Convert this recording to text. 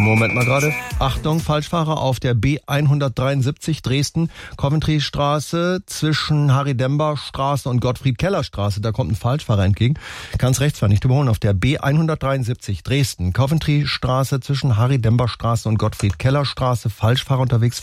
Moment mal gerade. Achtung, Falschfahrer auf der B173 Dresden, Coventry-Straße zwischen Harry-Dember-Straße und Gottfried-Keller-Straße. Da kommt ein Falschfahrer entgegen. Kann's rechts fahren, nicht überholen. Auf der B173 Dresden, Coventry-Straße zwischen Harry-Dember-Straße und Gottfried-Keller-Straße. Falschfahrer unterwegs.